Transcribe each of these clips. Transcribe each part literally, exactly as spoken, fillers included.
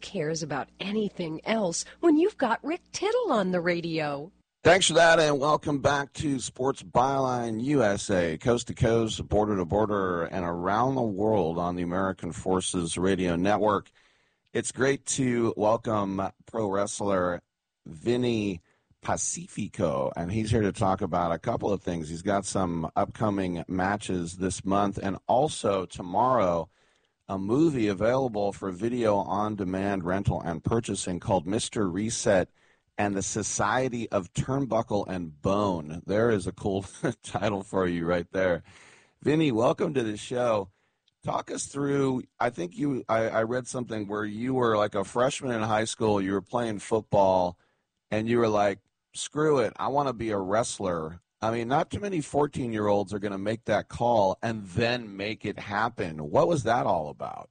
cares about anything else when you've got Rick Tittle on the radio? Thanks for that, and welcome back to Sports Byline U S A, coast to coast, border to border, and around the world on the American Forces Radio Network. It's great to welcome pro wrestler Vinny Pacifico, and he's here to talk about a couple of things. He's got some upcoming matches this month, and also tomorrow, a movie available for video on-demand rental and purchasing called Mister Reset and the Society of Turnbuckle and Bone. There is a cool title for you right there. Vinny, welcome to the show. Talk us through, I think you, I, I read something where you were like a freshman in high school, you were playing football, and you were like, screw it, I want to be a wrestler. I mean, not too many fourteen-year-olds are going to make that call and then make it happen. What was that all about?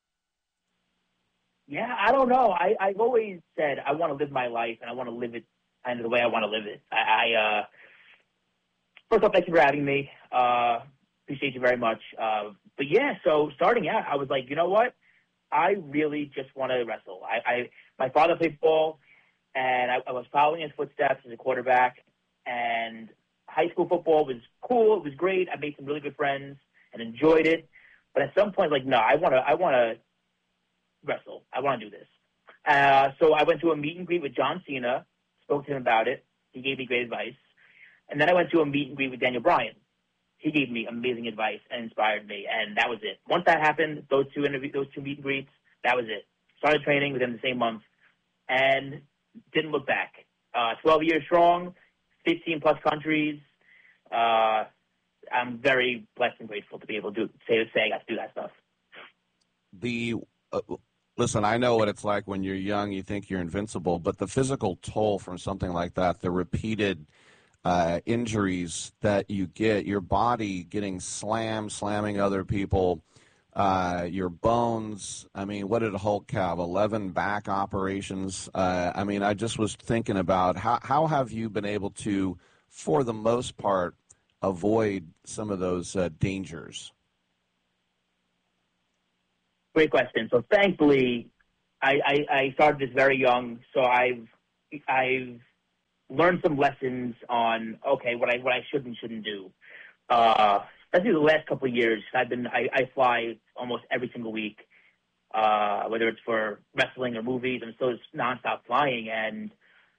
Yeah, I don't know. I, I've always said I want to live my life, and I want to live it kind of the way I want to live it. I, I uh, first off, thank you for having me. Uh, appreciate you very much. Uh, but, yeah, so starting out, I was like, you know what? I really just want to wrestle. I, I My father played football, and I, I was following his footsteps as a quarterback, and high school football was cool. It was great. I made some really good friends and enjoyed it. But at some point, like, no, I want to I want to wrestle. I want to do this. Uh, so I went to a meet and greet with John Cena, spoke to him about it. He gave me great advice. And then I went to a meet and greet with Daniel Bryan. He gave me amazing advice and inspired me, and that was it. Once that happened, those two interview, those two meet and greets, that was it. Started training within the same month, and didn't look back. Uh, twelve years strong, fifteen plus countries. Uh, I'm very blessed and grateful to be able to do, say, say I got to do that stuff. The uh, listen, I know what it's like when you're young. You think you're invincible, but the physical toll from something like that, the repeated uh, injuries that you get, your body getting slammed, slamming other people, uh, your bones. I mean, what did Hulk have? eleven back operations. Uh, I mean, I just was thinking about how how have you been able to, for the most part, avoid some of those uh, dangers? Great question. So thankfully, I, I, I started this very young, so I've I've learned some lessons on okay what I what I should and shouldn't do. Uh, especially the last couple of years, I've been I, I fly almost every single week, uh, whether it's for wrestling or movies. I'm still just nonstop flying, and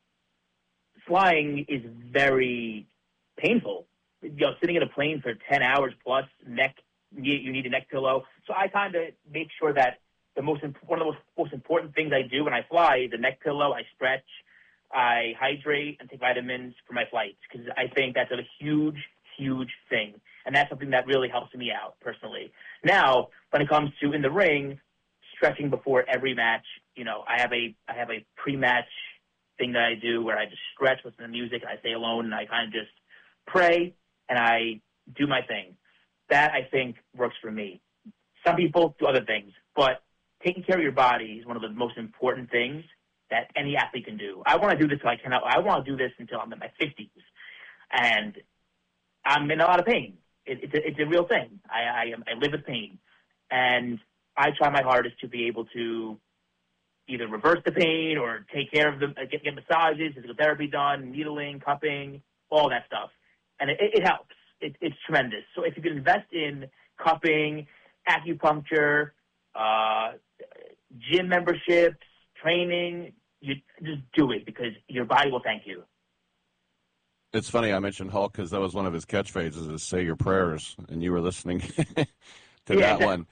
flying is very painful. You know, sitting in a plane for ten hours plus, neck you need a neck pillow. So I kind of make sure that the most one of the most, most important things I do when I fly is the neck pillow. I stretch, I hydrate, and take vitamins for my flights because I think that's a huge, huge thing, and that's something that really helps me out personally. Now, when it comes to in the ring, stretching before every match, you know, I have a I have a pre-match thing that I do where I just stretch, listen to music, and I stay alone, and I kind of just pray and I do my thing. That, I think, works for me. Some people do other things, but taking care of your body is one of the most important things that any athlete can do. I want to do this until I cannot. I want to do this until I'm in my fifties, and I'm in a lot of pain. It, it's, a, it's a real thing. I, I, am, I live with pain, and I try my hardest to be able to either reverse the pain or take care of the get, get massages, physical therapy done, needling, cupping, all that stuff, and it, it helps. It, it's tremendous. So if you can invest in cupping, acupuncture, uh, gym memberships, training, you just do it because your body will thank you. It's funny I mentioned Hulk because that was one of his catchphrases is say your prayers, and you were listening to yeah. that one.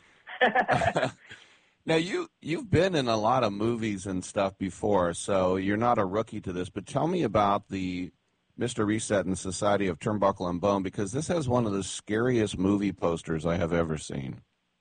Now, you, you've been in a lot of movies and stuff before, so you're not a rookie to this, but tell me about the Mister Reset and Society of Turnbuckle and Bone, because this has one of the scariest movie posters I have ever seen.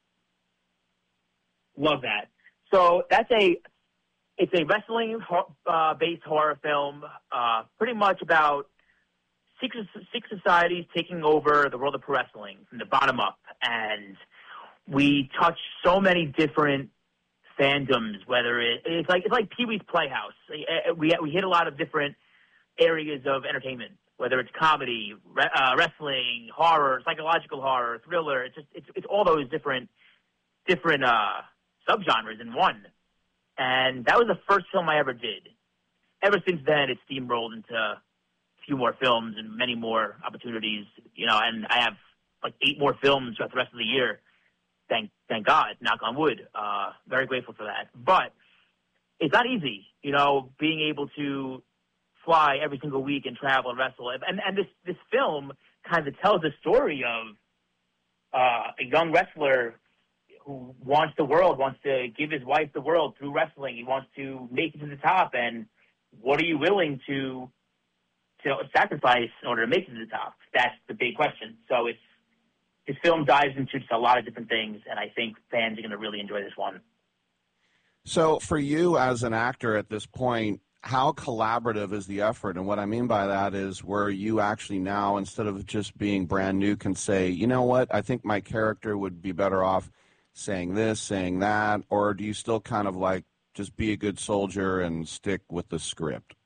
Love that. So that's a it's a wrestling uh, based horror film, uh, pretty much about six six societies taking over the world of pro wrestling from the bottom up, and we touch so many different fandoms. Whether it, it's like it's like Pee-wee's Playhouse, we we hit a lot of different areas of entertainment, whether it's comedy, re- uh, wrestling, horror, psychological horror, thriller. It's just it's it's all those different different uh, subgenres in one. And that was the first film I ever did. Ever since then, it's steamrolled into a few more films and many more opportunities, you know, and I have like eight more films throughout the rest of the year. Thank, thank God, knock on wood. Uh, very grateful for that. But it's not easy, you know, being able to fly every single week and travel and wrestle. And, and this, this film kind of tells the story of uh, a young wrestler who wants the world, wants to give his wife the world through wrestling. He wants to make it to the top. And what are you willing to to sacrifice in order to make it to the top? That's the big question. So it's this film dives into just a lot of different things, and I think fans are going to really enjoy this one. So for you as an actor at this point, how collaborative is the effort? And what I mean by that is where you actually now, instead of just being brand new, can say, you know what, I think my character would be better off saying this, saying that, or do you still kind of like just be a good soldier and stick with the script?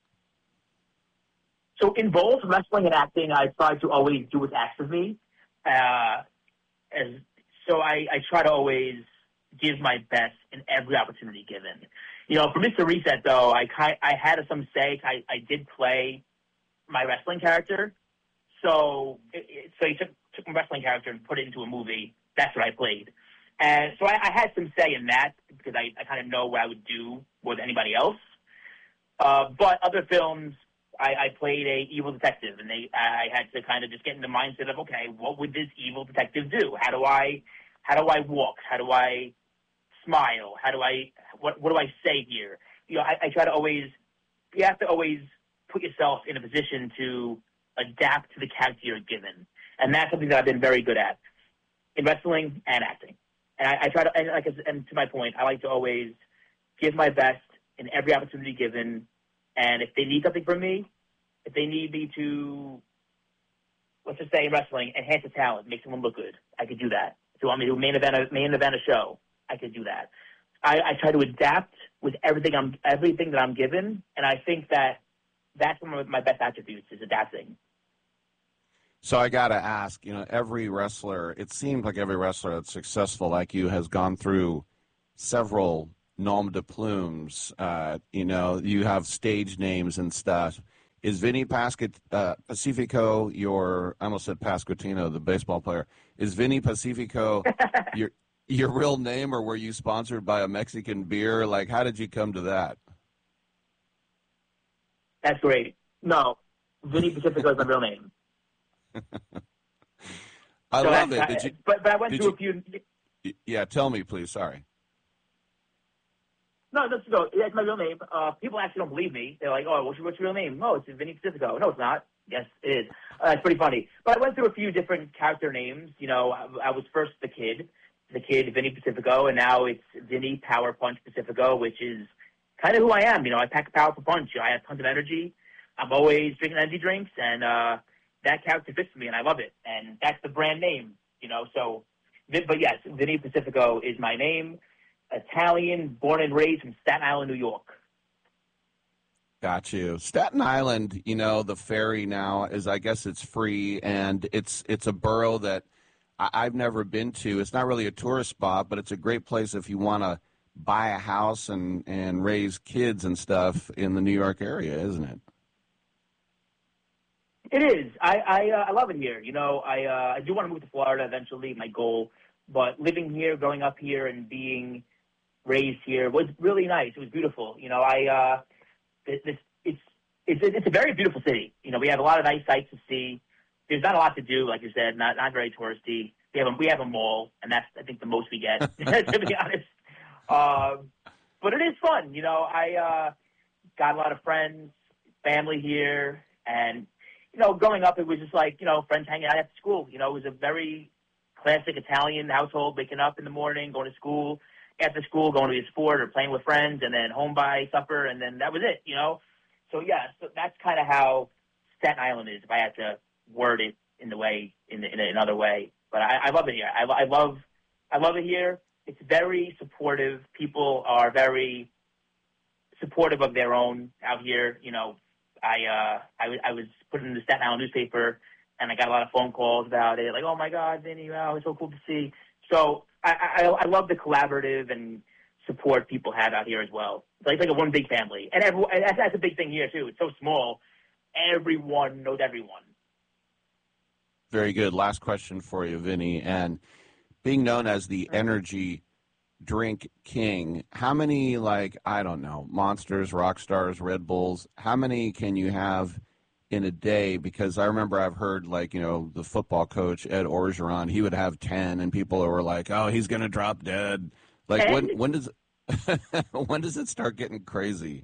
So in both wrestling and acting, I try to always do what's asked of me. Uh, as, so I, I try to always give my best in every opportunity given. You know, for Mister Reset, though, I I had some say. I, I did play my wrestling character. So it, it, so he took, took my wrestling character and put it into a movie. That's what I played. And so I, I had some say in that because I, I kind of know what I would do more than anybody else. Uh, but other films, I, I played a evil detective, and they I had to kind of just get in the mindset of, okay, what would this evil detective do? How do I how do I walk? How do I smile? How do I what what do I say here? You know, I, I try to always you have to always put yourself in a position to adapt to the character you're given, and that's something that I've been very good at in wrestling and acting. And I, I try to, and, like, and to my point, I like to always give my best in every opportunity given. And if they need something from me, if they need me to, let's just say in wrestling, enhance a talent, make someone look good, I could do that. If you want me to main event a, main event a show, I could do that. I, I try to adapt with everything I'm everything that I'm given, and I think that that's one of my best attributes is adapting. So I got to ask, you know, every wrestler, it seems like every wrestler that's successful like you has gone through several nom de plumes. Uh, you know, you have stage names and stuff. Is Vinny Pasquit, uh, Pacifico your, I almost said Pasquantino, the baseball player. Is Vinny Pacifico your your real name, or were you sponsored by a Mexican beer? Like, how did you come to that? That's great. No, Vinny Pacifico is my real name. I so love it. Did you, but, but I went through you, a few. Yeah, tell me, please. Sorry. No, that's no. That's my real name. Uh, people actually don't believe me. They're like, "Oh, what's your, what's your real name?" No, it's Vinny Pacifico. No, it's not. Yes, it is. Uh, it's pretty funny. But I went through a few different character names. You know, I, I was first the kid, the kid Vinny Pacifico, and now it's Vinny Power Punch Pacifico, which is kind of who I am. You know, I pack a powerful punch. I have tons of energy. I'm always drinking energy drinks, and uh, that character fits me, and I love it. And that's the brand name. You know, so. But yes, Vinny Pacifico is my name. Italian, born and raised in Staten Island, New York. Got you. Staten Island, you know, the ferry now is, I guess it's free, and it's it's a borough that I, I've never been to. It's not really a tourist spot, but it's a great place if you want to buy a house and, and raise kids and stuff in the New York area, isn't it? It is. I I, uh, I love it here. You know, I uh, I do want to move to Florida eventually, my goal. But living here, growing up here, and being raised here was really nice. It was beautiful. You know, I uh, this, this it's it's it's a very beautiful city. You know, we have a lot of nice sights to see. There's not a lot to do, like you said, not not very touristy. We have a, we have a mall, and that's I think the most we get, to be honest. Um, but it is fun. You know, I uh, got a lot of friends, family here, and you know, growing up, it was just like you know, friends hanging out after school. You know, it was a very classic Italian household, waking up in the morning, going to school, after school, going to a sport or playing with friends, and then home by supper, and then that was it, you know? So, yeah, so that's kind of how Staten Island is, if I had to word it in the way, in, the, in another way. But I, I love it here. I, I love I love it here. It's very supportive. People are very supportive of their own out here. You know, I, uh, I, I was put in the Staten Island newspaper, and I got a lot of phone calls about it, like, oh, my God, Vinny, wow, it's so cool to see. So I, I, I love the collaborative and support people have out here as well. It's like, it's like a one big family. And, everyone, and that's, that's a big thing here, too. It's so small. Everyone knows everyone. Very good. Last question for you, Vinny. And being known as the energy drink king, how many, like, I don't know, Monsters, Rockstars, Red Bulls, how many can you have in a day? Because I remember I've heard, like, you know, the football coach, Ed Orgeron, he would have ten, and people were like, oh, he's going to drop dead. Like, ten? when when does when does it start getting crazy?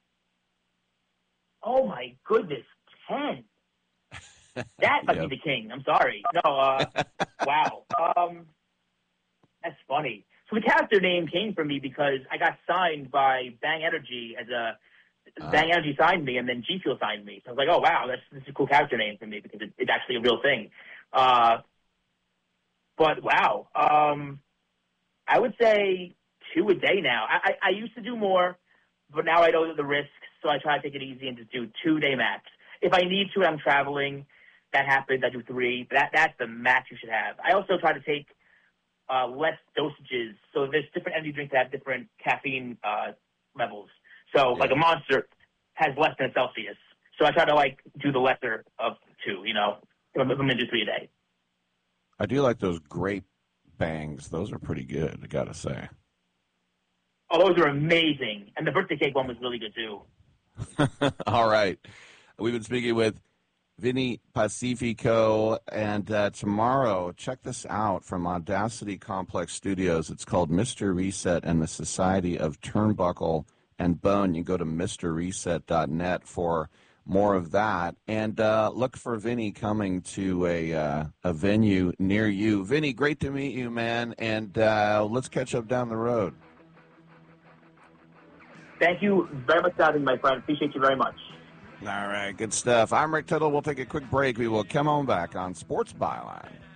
Oh, my goodness, ten. That might yep. be the king. I'm sorry. No, uh, wow. Um, that's funny. So the character name came from me because I got signed by Bang Energy as a uh, Bang Energy signed me, and then G Fuel signed me. So I was like, oh wow, that's this is a cool character name for me because it, it's actually a real thing. Uh, but wow, um, I would say two a day now. I, I, I used to do more, but now I know the risks, so I try to take it easy and just do two day max. If I need to and I'm traveling, that happens. I do three. But that that's the max you should have. I also try to take uh, less dosages. So there's different energy drinks that have different caffeine uh, levels. So yeah. like a Monster has less than a Celsius. So I try to like do the lesser of two. You know, I'm going to do three a day. I do like those grape bangs. Those are pretty good, I gotta say. Oh, those are amazing. And the birthday cake one was really good too. All right. We've been speaking with Vinny Pacifico, and uh, tomorrow, check this out from Audacity Complex Studios. It's called Mister Reset and the Society of Turnbuckle and Bone. You can go to Mr Reset dot net for more of that. And uh, look for Vinny coming to a uh, a venue near you. Vinny, great to meet you, man, and uh, let's catch up down the road. Thank you very much for having me, my friend. Appreciate you very much. All right, good stuff. I'm Rick Tittle. We'll take a quick break. We will come on back on Sports Byline.